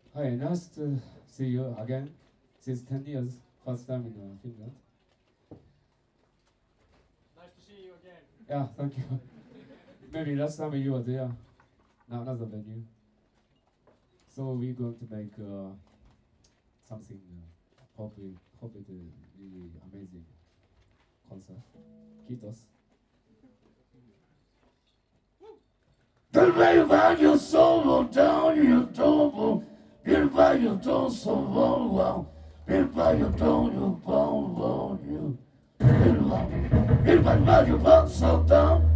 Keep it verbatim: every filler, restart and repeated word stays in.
Hi, nice to see you again. Since ten years, first time in uh, Finland. Nice to see you again. Yeah, thank you. Maybe last time you were there, now another venue. So we're going to make uh, something, uh, hopefully, hope it is really amazing concert. Kiitos. Purify your soul down your temple. Purify your tongue so long. Purify your tongue, your bone, bone, you. Purify, purify your bone so down.